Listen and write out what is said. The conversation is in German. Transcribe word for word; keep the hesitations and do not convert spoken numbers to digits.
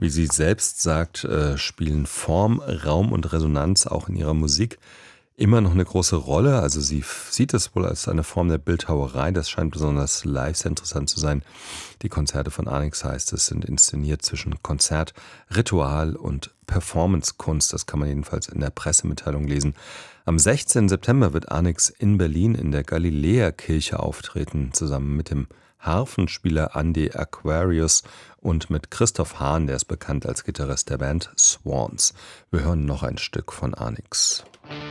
Wie sie selbst sagt, äh, spielen Form, Raum und Resonanz auch in ihrer Musik immer noch eine große Rolle. Also sie f- sieht es wohl als eine Form der Bildhauerei. Das scheint besonders live sehr interessant zu sein. Die Konzerte von Anix, heißt es, sind inszeniert zwischen Konzert, Ritual und Performancekunst. Das kann man jedenfalls in der Pressemitteilung lesen. Am sechzehnten September wird Anix in Berlin in der Galiläerkirche auftreten, zusammen mit dem Harfenspieler Andy Aquarius und mit Christoph Hahn, der ist bekannt als Gitarrist der Band Swans. Wir hören noch ein Stück von Anix.